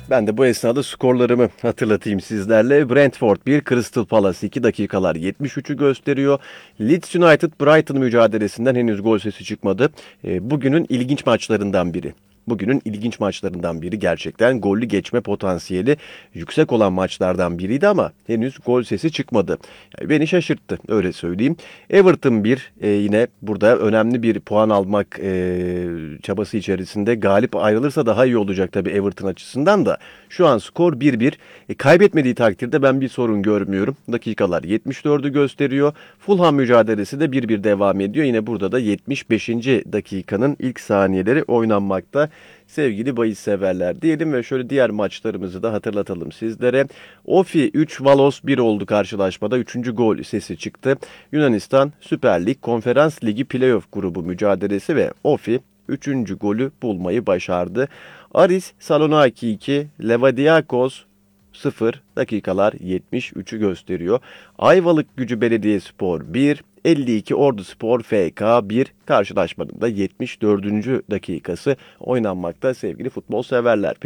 Ben de bu esnada skorlarımı hatırlatayım sizlerle. Brentford 1, Crystal Palace 2 dakikalar 73'ü gösteriyor. Leeds United Brighton mücadelesinden henüz gol sesi çıkmadı. Bugünün ilginç maçlarından biri. Bugünün ilginç maçlarından biri, gerçekten gollü geçme potansiyeli yüksek olan maçlardan biriydi ama henüz gol sesi çıkmadı. Yani beni şaşırttı, öyle söyleyeyim. Everton 1, yine burada önemli bir puan almak çabası içerisinde, galip ayrılırsa daha iyi olacak tabii Everton açısından da. Şu an skor 1-1. Kaybetmediği takdirde ben bir sorun görmüyorum. Dakikalar 74'ü gösteriyor. Fulham mücadelesi de 1-1 devam ediyor. Yine burada da 75. dakikanın ilk saniyeleri oynanmakta. Sevgili bahis severler diyelim ve şöyle diğer maçlarımızı da hatırlatalım sizlere. Ofi 3, Valos 1 oldu karşılaşmada. 3. gol sesi çıktı. Yunanistan Süper Lig Konferans Ligi Playoff grubu mücadelesi ve Ofi 3. golü bulmayı başardı. Aris Saloniki 2, Levadiakos 0, dakikalar 73'ü gösteriyor. Ayvalık Gücü Belediyespor 1, 52 Orduspor FK 1, karşılaşmanın da 74. dakikası oynanmakta sevgili futbol severler.